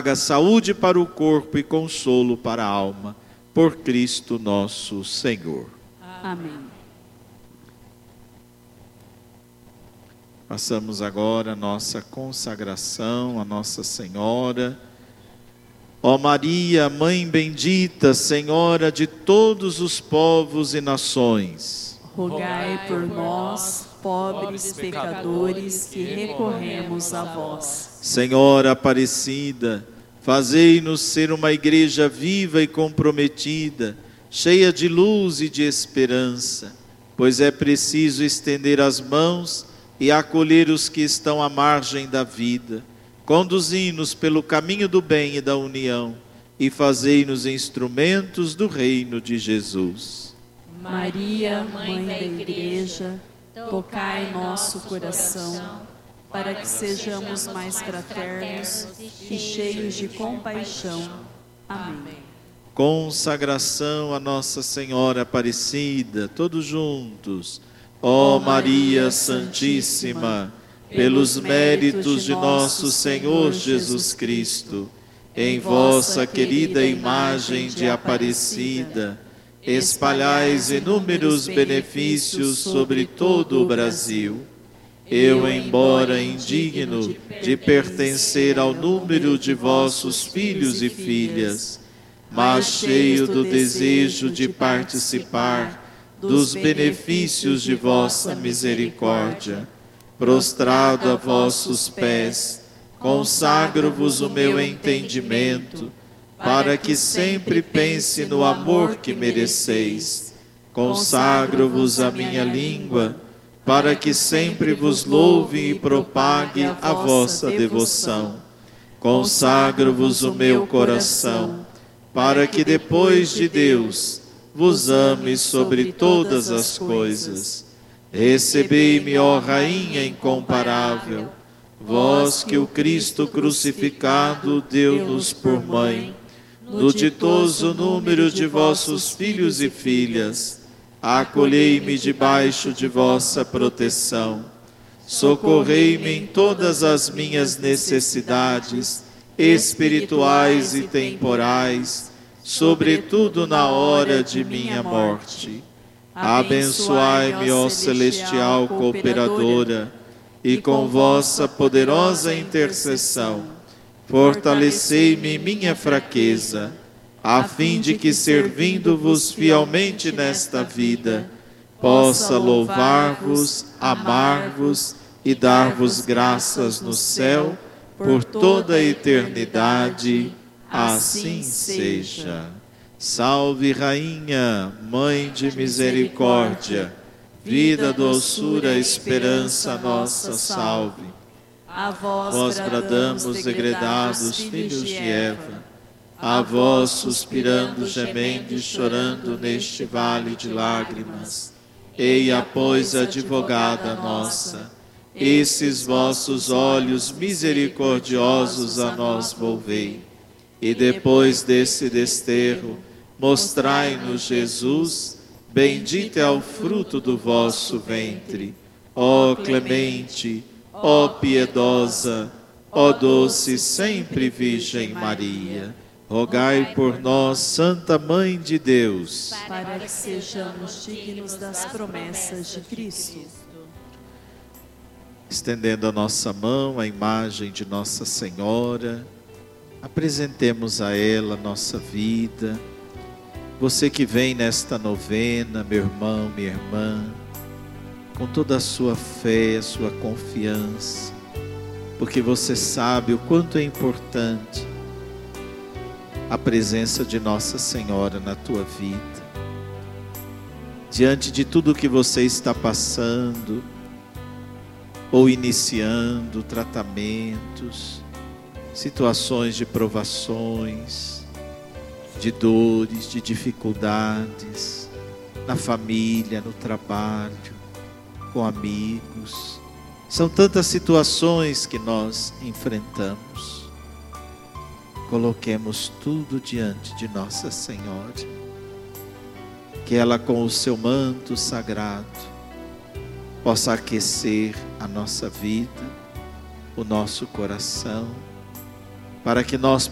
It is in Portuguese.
traga saúde para o corpo e consolo para a alma. Por Cristo nosso Senhor. Amém. Passamos agora a nossa consagração a Nossa Senhora. Ó Maria, Mãe bendita, Senhora de todos os povos e nações, Rogai por nós, pobres pecadores, que recorremos a vós. Senhora Aparecida, fazei-nos ser uma igreja viva e comprometida, cheia de luz e de esperança, pois é preciso estender as mãos e acolher os que estão à margem da vida. Conduzi-nos pelo caminho do bem e da união e fazei-nos instrumentos do reino de Jesus. Maria, Mãe da Igreja, tocai nosso coração, para que sejamos mais fraternos e cheios de compaixão. Amém. Consagração a Nossa Senhora Aparecida, todos juntos. Ó Maria Santíssima, pelos méritos de nosso Senhor Jesus Cristo, em vossa querida imagem de Aparecida, espalhais inúmeros benefícios sobre todo o Brasil. Eu, embora indigno de pertencer ao número de vossos filhos e filhas, mas cheio do desejo de participar dos benefícios de vossa misericórdia, prostrado a vossos pés, consagro-vos o meu entendimento, para que sempre pense no amor que mereceis. Consagro-vos a minha língua, para que sempre vos louve e propague a vossa devoção. Consagro-vos o meu coração, para que depois de Deus vos ame sobre todas as coisas. Recebei-me, ó Rainha incomparável, vós que o Cristo crucificado deu-nos por mãe, no ditoso número de vossos filhos e filhas, acolhei-me debaixo de vossa proteção. Socorrei-me em todas as minhas necessidades, espirituais e temporais, sobretudo na hora de minha morte. Abençoai-me, ó celestial cooperadora, e com vossa poderosa intercessão, fortalecei-me em minha fraqueza, a fim de que, servindo-vos fielmente nesta vida, possa louvar-vos, amar-vos e dar-vos graças no céu por toda a eternidade. Assim seja. Salve, Rainha, Mãe de misericórdia, vida, doçura, esperança nossa, salve. A Vós bradamos, degredados filhos de Eva, a vós suspirando, gemendo e chorando neste vale de lágrimas. Eia, pois, advogada nossa, esses vossos olhos misericordiosos a nós volvei. E depois desse desterro, mostrai-nos Jesus, bendito é o fruto do vosso ventre. Ó clemente, ó piedosa, ó doce sempre Virgem Maria, rogai por nós, Santa Mãe de Deus, para que sejamos dignos das promessas de Cristo. Estendendo a nossa mão à imagem de Nossa Senhora, apresentemos a ela nossa vida. Você que vem nesta novena, meu irmão, minha irmã, com toda a sua fé, a sua confiança, porque você sabe o quanto é importante a presença de Nossa Senhora na tua vida. Diante de tudo que você está passando, ou iniciando tratamentos, situações de provações, de dores, de dificuldades, na família, no trabalho, com amigos. São tantas situações que nós enfrentamos. Coloquemos tudo diante de Nossa Senhora, que ela, com o seu manto sagrado, possa aquecer a nossa vida, o nosso coração, para que nós